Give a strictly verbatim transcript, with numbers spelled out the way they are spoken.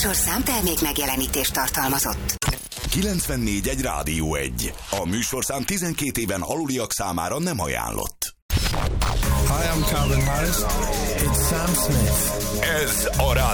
műsorszám termék megjelenítést tartalmazott. kilencvennégy egy Rádió egy. A műsorszám tizenkét éven aluliak számára nem ajánlott. Hi, I'm Calvin Harris. It's Sam Smith. Ez a Rádió